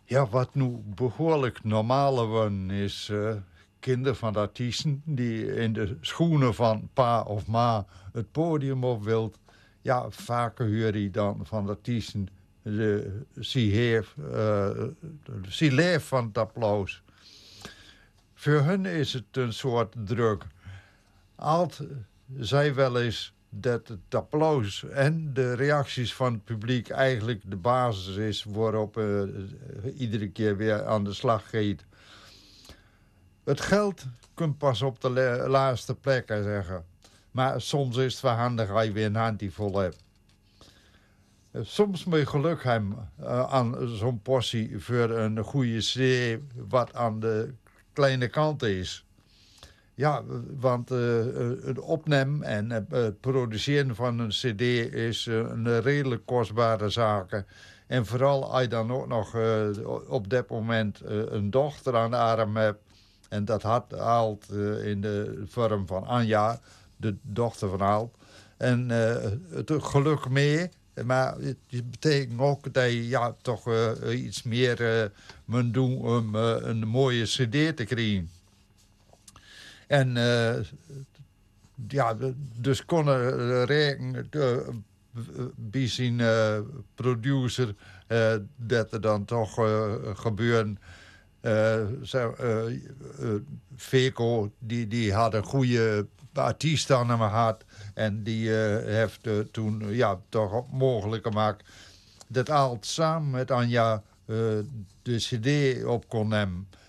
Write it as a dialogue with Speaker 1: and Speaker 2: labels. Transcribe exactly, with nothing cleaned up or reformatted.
Speaker 1: Ja, wat nu behoorlijk normaal worden is... Uh, kinderen van de artiesten die in de schoenen van pa of ma het podium op wilt. Ja, vaker hoor je dan van de artiesten... De, zie heeft, uh, zie leeft van het applaus. Voor hun is het een soort druk. Alt zei wel eens dat het applaus en de reacties van het publiek eigenlijk de basis is waarop uh, iedere keer weer aan de slag gaat. Het geld kunt pas op de la- laatste plek zeggen. Maar soms is het wel handig als je weer een handjevol hebt. Soms moet je geluk hebben uh, aan zo'n portie voor een goede cd wat aan de kleine kant is. Ja, want uh, het opnemen en uh, het produceren van een cd is uh, een redelijk kostbare zaak. En vooral als je dan ook nog uh, op dat moment uh, een dochter aan de arm hebt. En dat had Aalt uh, in de vorm van Anja, de dochter van Aalt. En uh, het geluk mee... Maar het betekent ook dat je ja, toch uh, iets meer uh, moet doen om uh, een mooie cd te krijgen. En uh, ja, dus konden rekenen uh, bij zijn uh, producer uh, dat er dan toch uh, gebeuren. Uh, zo, uh, uh, Veco, die, die had een goede artiest aan hem gehad. En die uh, heeft uh, toen uh, ja, toch mogelijk gemaakt dat Aalt samen met Anja uh, de cd op kon nemen.